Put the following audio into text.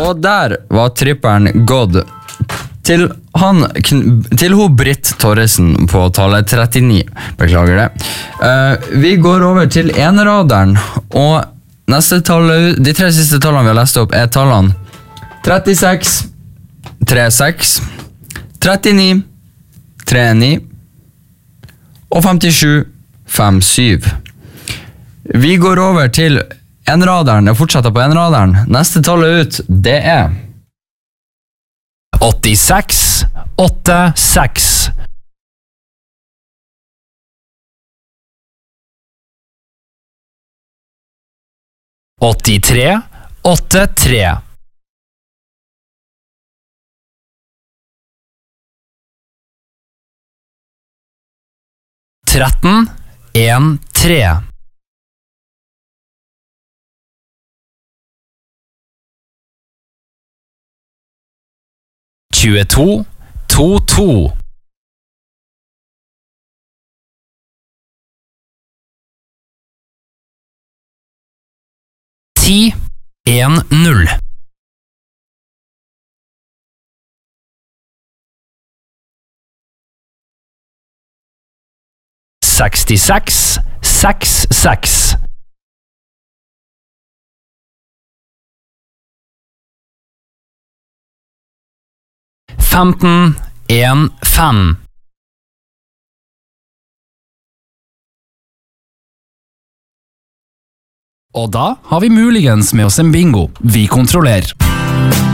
Og der var tripperen gått til hun Britt Torresen på tallet 39. Beklager det. Vi går over til eneraderen, og neste tall, de 3 siste tallene vi har lest opp tallene 36, 36, 39, 39 og 57, 57. Vi går over til eneraderen, og fortsetter på eneraderen. Neste tallet ut, det 86, 86. 83, 83. 13, 1, 3. 22, 2, 2. 10, 1, 0. 66, 6, 6. 15, 1, 5. Og da har vi muligens med oss en bingo. Vi kontrollerer.